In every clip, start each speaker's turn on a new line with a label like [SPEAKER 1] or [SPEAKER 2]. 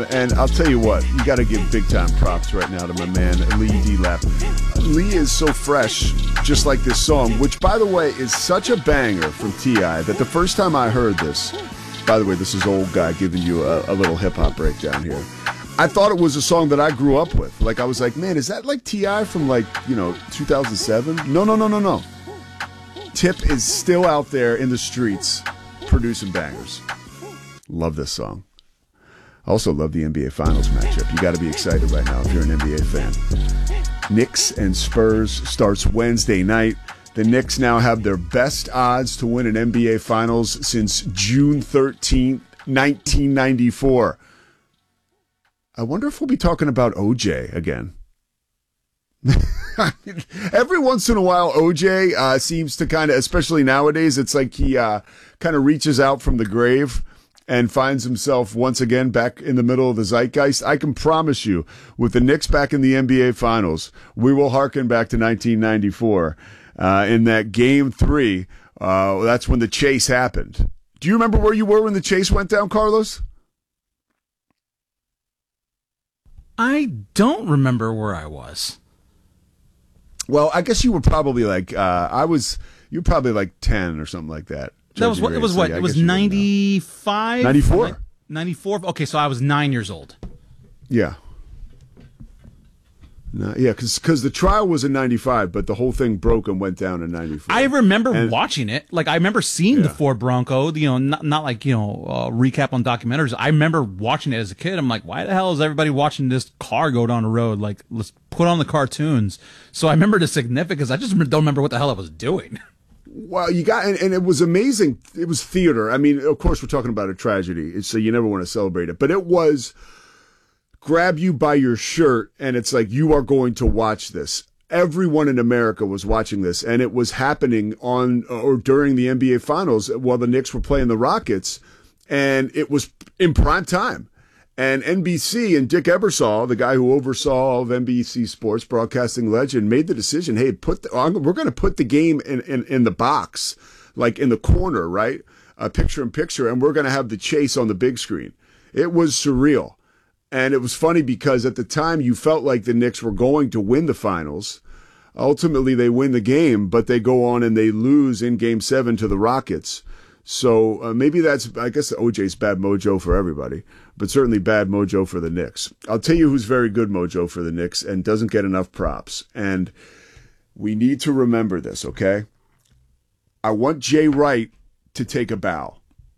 [SPEAKER 1] And I'll tell you what, you got to give big time props right now to my man, Lee D-Lap. Lee is so fresh, just like this song, which, by the way, is such a banger from T.I. that the first time I heard this, by the way, this is old guy giving you a little hip-hop breakdown here. I thought it was a song that I grew up with. Like, I was like, man, is that like T.I. from 2007? No. Tip is still out there in the streets producing bangers. Love this song. Also love the NBA Finals matchup. You got to be excited right now if you're an NBA fan. Knicks and Spurs starts Wednesday night. The Knicks now have their best odds to win an NBA Finals since June 13th, 1994. I wonder if we'll be talking about OJ again. Every once in a while, OJ seems to kind of, especially nowadays, it's like he kind of reaches out from the grave and finds himself once again back in the middle of the zeitgeist. I can promise you, with the Knicks back in the NBA Finals, we will harken back to 1994. In that Game 3, that's when the chase happened. Do you remember where you were when the chase went down, Carlos?
[SPEAKER 2] I don't remember where I was.
[SPEAKER 1] Well, I guess you were probably like, you were probably like 10 or something like that.
[SPEAKER 2] It was 95?
[SPEAKER 1] 94.
[SPEAKER 2] 94? Okay, so I was 9 years old.
[SPEAKER 1] Yeah. No, yeah, because the trial was in 95, but the whole thing broke and went down in 94.
[SPEAKER 2] I remember watching it. Like, I remember seeing the Ford Bronco, not like, recap on documentaries. I remember watching it as a kid. I'm like, why the hell is everybody watching this car go down the road? Like, let's put on the cartoons. So I remember the significance. I just don't remember what the hell I was doing.
[SPEAKER 1] Well, and it was amazing. It was theater. I mean, of course, we're talking about a tragedy, so you never want to celebrate it. But it was grab you by your shirt, and it's like, you are going to watch this. Everyone in America was watching this, and it was happening on or during the NBA Finals while the Knicks were playing the Rockets, and it was in prime time. And NBC and Dick Ebersol, the guy who oversaw all of NBC Sports, broadcasting legend, made the decision, hey, we're going to put the game in the box, like in the corner, right? Picture in picture, and we're going to have the chase on the big screen. It was surreal. And it was funny because at the time you felt like the Knicks were going to win the finals. Ultimately, they win the game, but they go on and they lose in Game 7 to the Rockets. So maybe that's, I guess, OJ's bad mojo for everybody, but certainly bad mojo for the Knicks. I'll tell you who's very good mojo for the Knicks and doesn't get enough props. And we need to remember this, okay? I want Jay Wright to take a bow.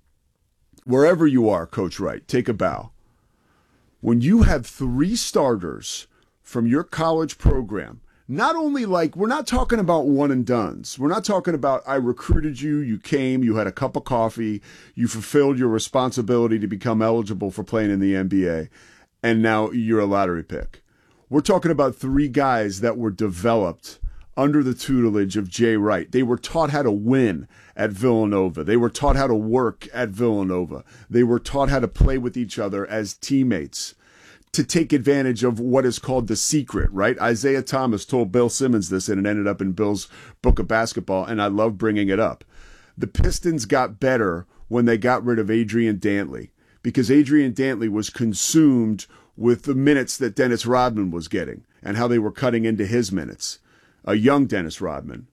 [SPEAKER 1] Wherever you are, Coach Wright, take a bow. When you have 3 starters from your college program, not only like, we're not talking about one and dones. We're not talking about, I recruited you, you came, you had a cup of coffee, you fulfilled your responsibility to become eligible for playing in the NBA, and now you're a lottery pick. We're talking about 3 guys that were developed under the tutelage of Jay Wright. They were taught how to win at Villanova. They were taught how to work at Villanova. They were taught how to play with each other as teammates to take advantage of what is called the secret, right? Isaiah Thomas told Bill Simmons this, and it ended up in Bill's book of basketball, and I love bringing it up. The Pistons got better when they got rid of Adrian Dantley, because Adrian Dantley was consumed with the minutes that Dennis Rodman was getting and how they were cutting into his minutes. A young Dennis Rodman.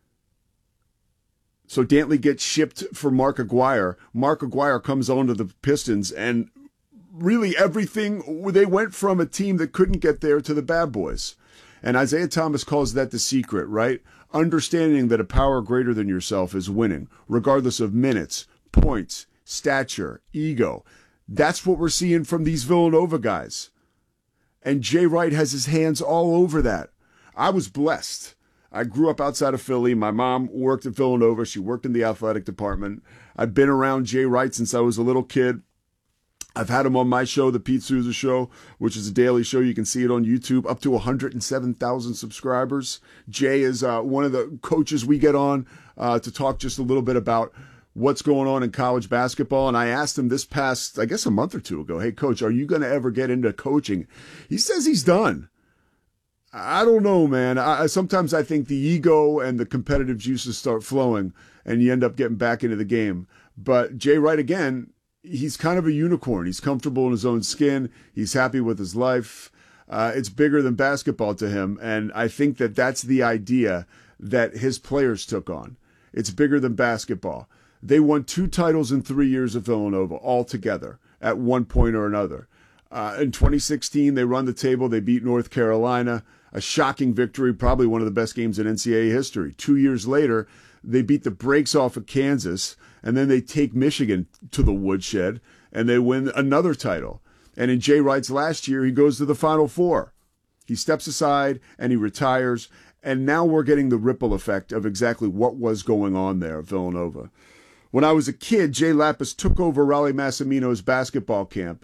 [SPEAKER 1] So Dantley gets shipped for Mark Aguirre. Mark Aguirre comes on to the Pistons, and really everything, they went from a team that couldn't get there to the bad boys. And Isaiah Thomas calls that the secret, right? Understanding that a power greater than yourself is winning, regardless of minutes, points, stature, ego. That's what we're seeing from these Villanova guys. And Jay Wright has his hands all over that. I was blessed. I grew up outside of Philly. My mom worked at Villanova. She worked in the athletic department. I've been around Jay Wright since I was a little kid. I've had him on my show, The Pete Souza Show, which is a daily show. You can see it on YouTube, up to 107,000 subscribers. Jay is one of the coaches we get on to talk just a little bit about what's going on in college basketball. And I asked him this past, I guess a month or two ago, hey, Coach, are you going to ever get into coaching? He says he's done. I don't know, man. Sometimes I think the ego and the competitive juices start flowing and you end up getting back into the game. But Jay Wright, again, he's kind of a unicorn. He's comfortable in his own skin. He's happy with his life. It's bigger than basketball to him. And I think that that's the idea that his players took on. It's bigger than basketball. They won 2 titles in 3 years of Villanova all together at one point or another. In 2016, they run the table. They beat North Carolina. A shocking victory, probably one of the best games in NCAA history. 2 years later, they beat the brakes off of Kansas, and then they take Michigan to the woodshed, and they win another title. And in Jay Wright's last year, he goes to the Final Four. He steps aside, and he retires, and now we're getting the ripple effect of exactly what was going on there at Villanova. When I was a kid, Jay Lapis took over Raleigh Massimino's basketball camp.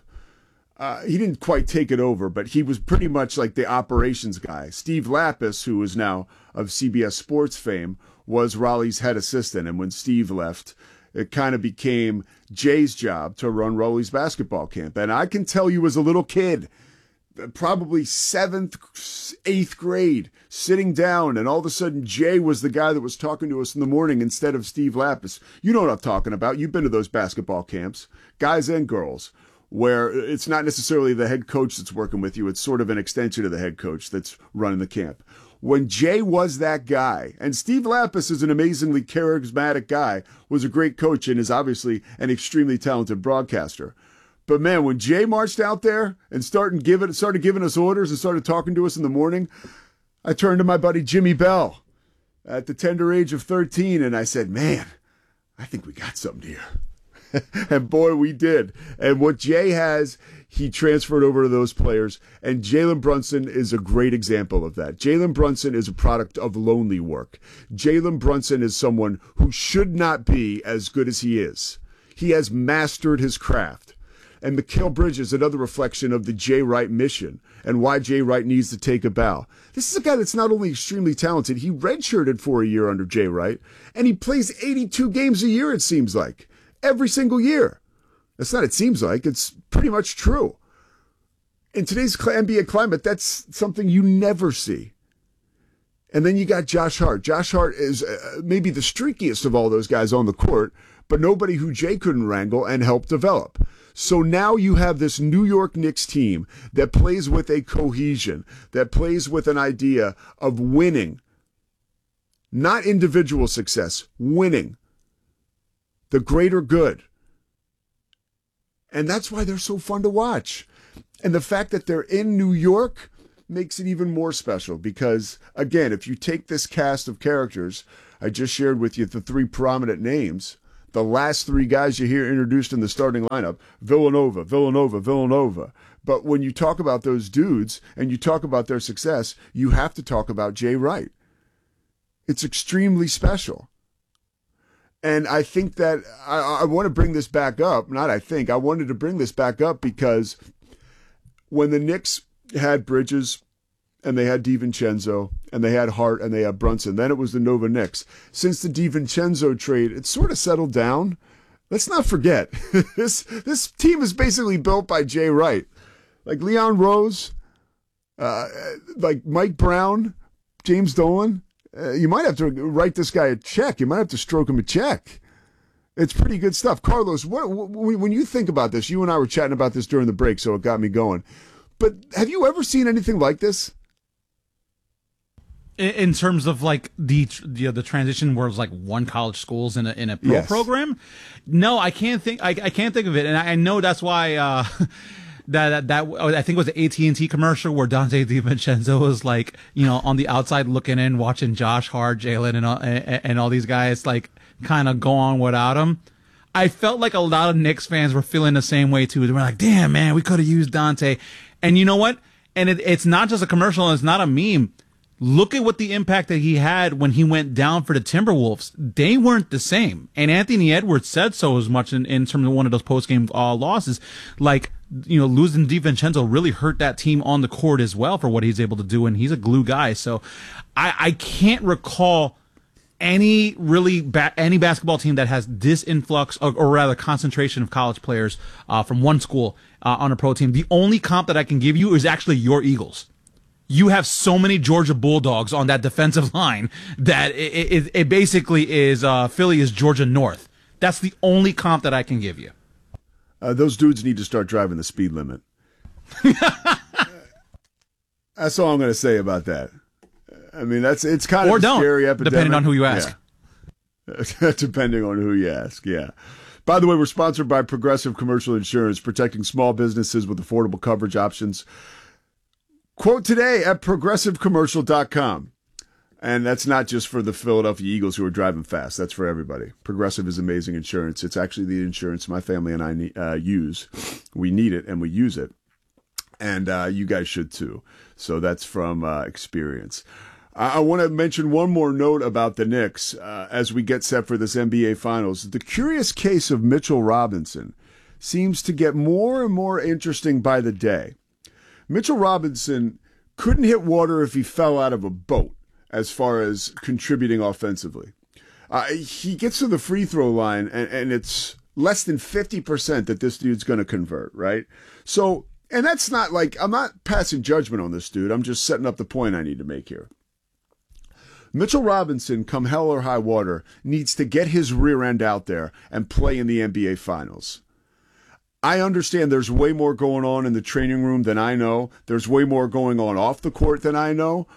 [SPEAKER 1] He didn't quite take it over, but he was pretty much like the operations guy. Steve Lapis, who is now of CBS Sports fame, was Raleigh's head assistant. And when Steve left, it kind of became Jay's job to run Raleigh's basketball camp. And I can tell you as a little kid, probably 7th, 8th grade, sitting down, and all of a sudden Jay was the guy that was talking to us in the morning instead of Steve Lapis. You know what I'm talking about. You've been to those basketball camps, guys and girls, where it's not necessarily the head coach that's working with you. It's sort of an extension of the head coach that's running the camp. When Jay was that guy, and Steve Lapis is an amazingly charismatic guy, was a great coach and is obviously an extremely talented broadcaster. But man, when Jay marched out there and started giving us orders and started talking to us in the morning, I turned to my buddy Jimmy Bell at the tender age of 13, and I said, man, I think we got something here. And boy, we did. And what Jay has, he transferred over to those players. And Jalen Brunson is a great example of that. Jalen Brunson is a product of lonely work. Jalen Brunson is someone who should not be as good as he is. He has mastered his craft. And Mikal Bridges, another reflection of the Jay Wright mission and why Jay Wright needs to take a bow. This is a guy that's not only extremely talented, he redshirted for a year under Jay Wright, and he plays 82 games a year, it seems like. Every single year. That's not it seems like. It's pretty much true. In today's NBA climate, that's something you never see. And then you got Josh Hart. Josh Hart is maybe the streakiest of all those guys on the court, but nobody who Jay couldn't wrangle and help develop. So now you have this New York Knicks team that plays with a cohesion, that plays with an idea of winning. Not individual success, winning. The greater good. And that's why they're so fun to watch. And the fact that they're in New York makes it even more special because, again, if you take this cast of characters, I just shared with you the 3 prominent names, the last 3 guys you hear introduced in the starting lineup, Villanova, Villanova, Villanova. But when you talk about those dudes and you talk about their success, you have to talk about Jay Wright. It's extremely special. And I think that I want to bring this back up. I wanted to bring this back up because when the Knicks had Bridges and they had DiVincenzo and they had Hart and they had Brunson, then it was the Nova Knicks. Since the DiVincenzo trade, it's sort of settled down. Let's not forget, this team is basically built by Jay Wright. Like Leon Rose, like Mike Brown, James Dolan. You might have to write this guy a check. You might have to stroke him a check. It's pretty good stuff. Carlos, when you think about this, you and I were chatting about this during the break, so it got me going. But have you ever seen anything like this?
[SPEAKER 2] In terms of like the transition where it was like one college schools in a pro program? No, I can't think. I can't think of it, and I know that's why. That I think it was the AT&T commercial where Dante DiVincenzo was like, on the outside looking in, watching Josh Hart, Jalen, and all these guys like kind of go on without him. I felt like a lot of Knicks fans were feeling the same way too. They were like, "Damn, man, we could have used Dante." And you know what? And it's not just a commercial. It's not a meme. Look at what the impact that he had when he went down for the Timberwolves. They weren't the same. And Anthony Edwards said so as much in terms of one of those post-game losses. Like, losing DiVincenzo really hurt that team on the court as well for what he's able to do. And he's a glue guy. So I can't recall any basketball team that has this influx or rather concentration of college players from one school on a pro team. The only comp that I can give you is actually your Eagles. You have so many Georgia Bulldogs on that defensive line that it basically is Philly is Georgia North. That's the only comp that I can give you.
[SPEAKER 1] Those dudes need to start driving the speed limit. That's all I'm going to say about that. I mean, it's kind of a scary epidemic.
[SPEAKER 2] Depending on who you ask.
[SPEAKER 1] Yeah. Depending on who you ask, yeah. By the way, we're sponsored by Progressive Commercial Insurance, protecting small businesses with affordable coverage options. Quote today at progressivecommercial.com. And that's not just for the Philadelphia Eagles who are driving fast. That's for everybody. Progressive is amazing insurance. It's actually the insurance my family and I use. We need it and we use it. And you guys should too. So that's from experience. I want to mention one more note about the Knicks as we get set for this NBA Finals. The curious case of Mitchell Robinson seems to get more and more interesting by the day. Mitchell Robinson couldn't hit water if he fell out of a boat as far as contributing offensively. He gets to the free throw line, and it's less than 50% that this dude's going to convert, right? So, and that's not like, I'm not passing judgment on this dude. I'm just setting up the point I need to make here. Mitchell Robinson, come hell or high water, needs to get his rear end out there and play in the NBA Finals. I understand there's way more going on in the training room than I know. There's way more going on off the court than I know.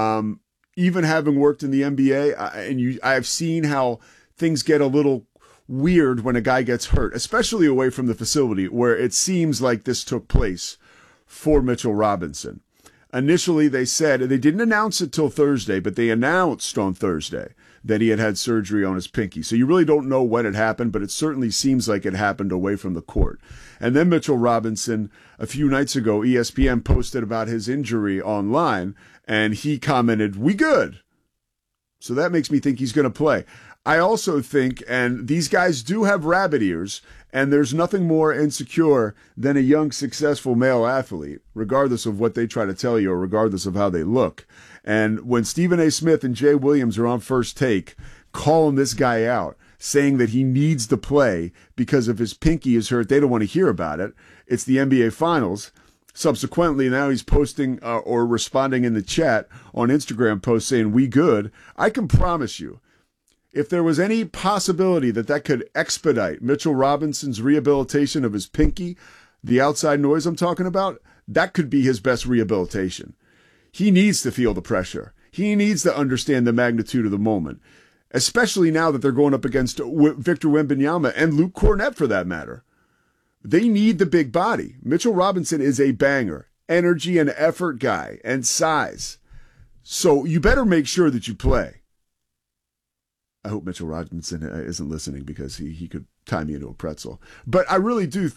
[SPEAKER 1] Even having worked in the NBA, I've seen how things get a little weird when a guy gets hurt, especially away from the facility where it seems like this took place for Mitchell Robinson. Initially, they said, they didn't announce it till Thursday, but they announced on Thursday that he had surgery on his pinky. So you really don't know when it happened, but it certainly seems like it happened away from the court. And then Mitchell Robinson, a few nights ago, ESPN posted about his injury online, and he commented, "We good." So that makes me think he's going to play. I also think, and these guys do have rabbit ears, and there's nothing more insecure than a young, successful male athlete, regardless of what they try to tell you or regardless of how they look. And when Stephen A. Smith and Jay Williams are on First Take calling this guy out, saying that he needs to play because if his pinky is hurt, they don't want to hear about it. It's the NBA Finals. Subsequently, now he's posting or responding in the chat on Instagram posts saying, "We good." I can promise you, if there was any possibility that could expedite Mitchell Robinson's rehabilitation of his pinky, the outside noise I'm talking about, that could be his best rehabilitation. He needs to feel the pressure. He needs to understand the magnitude of the moment, especially now that they're going up against Victor Wembanyama and Luke Kornet for that matter. They need the big body. Mitchell Robinson is a banger, energy and effort guy, and size. So you better make sure that you play. I hope Mitchell Robinson isn't listening because he could tie me into a pretzel. But I really do